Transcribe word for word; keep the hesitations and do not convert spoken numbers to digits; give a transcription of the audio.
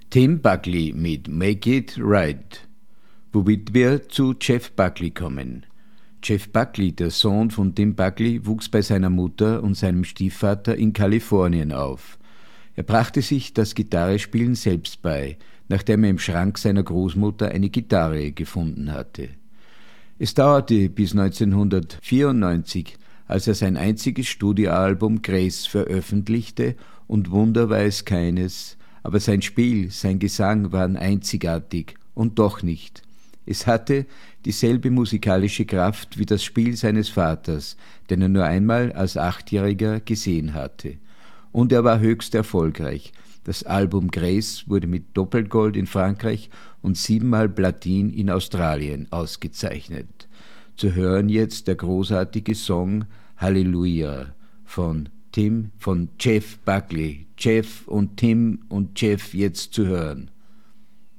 Tim Buckley mit Make It Right, womit wir zu Jeff Buckley kommen. Jeff Buckley, der Sohn von Tim Buckley, wuchs bei seiner Mutter und seinem Stiefvater in Kalifornien auf. Er brachte sich das Gitarrespielen selbst bei, nachdem er im Schrank seiner Großmutter eine Gitarre gefunden hatte. Es dauerte bis neunzehnhundertvierundneunzig, als er sein einziges Studioalbum Grace veröffentlichte, und Wunder war es keines, aber sein Spiel, sein Gesang waren einzigartig und doch nicht. Es hatte dieselbe musikalische Kraft wie das Spiel seines Vaters, den er nur einmal als Achtjähriger gesehen hatte. Und er war höchst erfolgreich. Das Album Grace wurde mit Doppelgold in Frankreich und siebenmal Platin in Australien ausgezeichnet. Zu hören jetzt der großartige Song Halleluja von Tim, von Jeff Buckley. Jeff und Tim und Jeff jetzt zu hören.